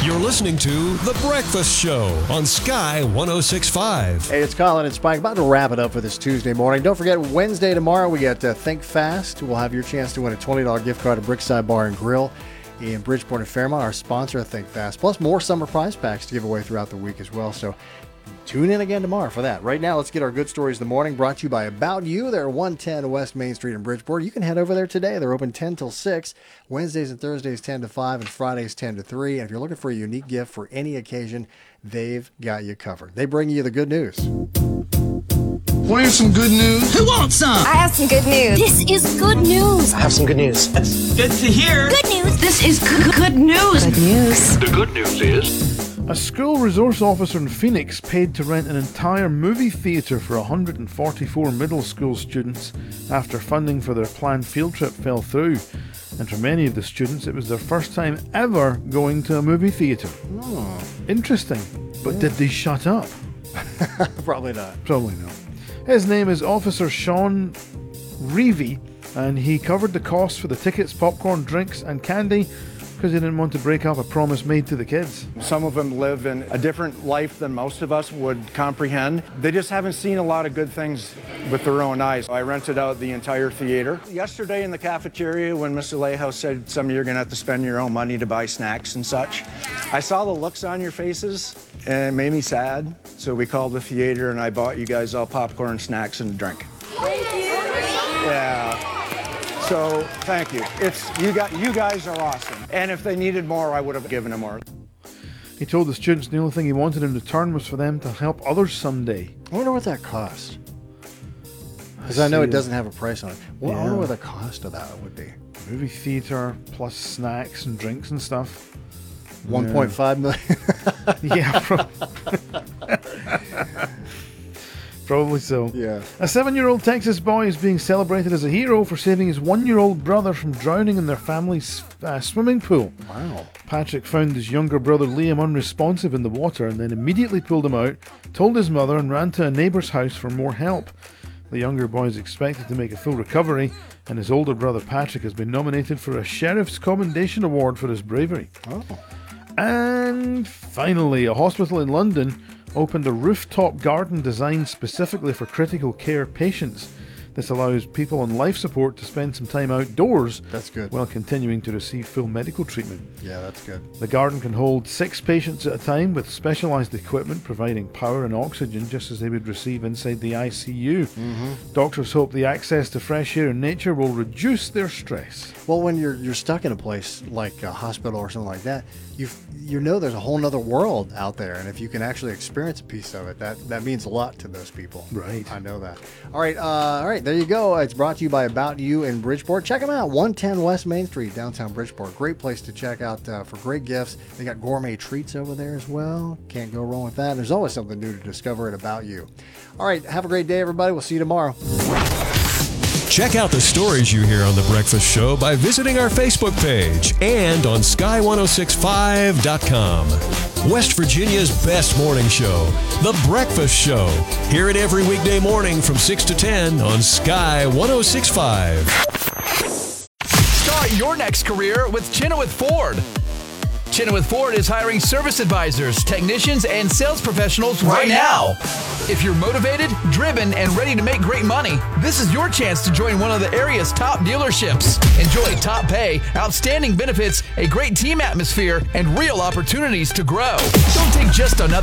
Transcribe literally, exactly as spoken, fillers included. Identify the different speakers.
Speaker 1: You're listening to The Breakfast Show on Sky one oh six point five.
Speaker 2: Hey, it's Colin and Spike. About to wrap it up for this Tuesday morning. Don't forget, Wednesday tomorrow, we got uh, Think Fast. We'll have your chance to win a twenty dollars gift card to Brickside Bar and Grill in Bridgeport and Fairmont, our sponsor of Think Fast. Plus more summer prize packs to give away throughout the week as well. So tune in again tomorrow for that. Right now, let's get our good stories of the morning brought to you by About You. They're one ten West Main Street in Bridgeport. You can head over there today. They're open ten till six. Wednesdays and Thursdays ten to five and Fridays ten to three. And if you're looking for a unique gift for any occasion, they've got you covered. They bring you the good news.
Speaker 3: Want to hear some good news?
Speaker 4: Who wants some?
Speaker 5: I have some good news.
Speaker 4: This is good news.
Speaker 6: I have some good news.
Speaker 7: That's good to hear.
Speaker 4: Good news. This is good, good news.
Speaker 5: Good news.
Speaker 7: The good news is...
Speaker 8: A school resource officer in Phoenix paid to rent an entire movie theatre for one hundred forty-four middle school students after funding for their planned field trip fell through. And for many of the students, it was their first time ever going to a movie theatre.
Speaker 2: Oh.
Speaker 8: Interesting. But yeah. Did they shut up?
Speaker 2: Probably not.
Speaker 8: Probably not. His name is Officer Sean Reevy, and he covered the costs for the tickets, popcorn, drinks, and candy because he didn't want to break up a promise made to the kids.
Speaker 9: Some of them live in a different life than most of us would comprehend. They just haven't seen a lot of good things with their own eyes. I rented out the entire theater. Yesterday in the cafeteria when Mister Layhouse said some of you are going to have to spend your own money to buy snacks and such, I saw the looks on your faces and it made me sad. So we called the theater and I bought you guys all popcorn, snacks, and a drink.
Speaker 5: Thank you.
Speaker 9: Yeah. So, thank you. It's you got you guys are awesome. And if they needed more, I would have given them more.
Speaker 8: He told the students the only thing he wanted in return was for them to help others someday.
Speaker 2: I wonder what that cost. Because I, I know it doesn't have a price on it. Well, yeah. I wonder what the cost of that would be.
Speaker 8: Movie theater plus snacks and drinks and stuff.
Speaker 2: one point five million.
Speaker 8: Yeah. Probably. Probably so.
Speaker 2: Yeah.
Speaker 8: A seven-year-old Texas boy is being celebrated as a hero for saving his one-year-old brother from drowning in their family's uh, swimming pool.
Speaker 2: Wow.
Speaker 8: Patrick found his younger brother Liam unresponsive in the water and then immediately pulled him out, told his mother, and ran to a neighbour's house for more help. The younger boy is expected to make a full recovery, and his older brother Patrick has been nominated for a Sheriff's Commendation Award for his bravery.
Speaker 2: Oh.
Speaker 8: And finally, a hospital in London opened a rooftop garden designed specifically for critical care patients. This allows people on life support to spend some time outdoors.
Speaker 2: That's good.
Speaker 8: While continuing to receive full medical treatment.
Speaker 2: Yeah, that's good.
Speaker 8: The garden can hold six patients at a time with specialised equipment providing power and oxygen just as they would receive inside the I C U.
Speaker 2: Mm-hmm.
Speaker 8: Doctors hope the access to fresh air and nature will reduce their stress.
Speaker 2: Well, when you're you're stuck in a place like a hospital or something like that, you you know there's a whole other world out there, and if you can actually experience a piece of it, that, that means a lot to those people.
Speaker 8: Right.
Speaker 2: I know that. All right, uh, all right, there you go. It's brought to you by About You in Bridgeport. Check them out, one ten West Main Street, downtown Bridgeport. Great place to check out uh, for great gifts. They got gourmet treats over there as well. Can't go wrong with that. There's always something new to discover at About You. All right, have a great day, everybody. We'll see you tomorrow.
Speaker 1: Check out the stories you hear on The Breakfast Show by visiting our Facebook page and on sky one oh six five dot com. West Virginia's best morning show, The Breakfast Show. Hear it every weekday morning from six to ten on Sky one oh six point five.
Speaker 10: Start your next career with Chenoweth Ford. Chenoweth Ford is hiring service advisors, technicians, and sales professionals right now. If you're motivated, driven, and ready to make great money, this is your chance to join one of the area's top dealerships. Enjoy top pay, outstanding benefits, a great team atmosphere, and real opportunities to grow. Don't take just another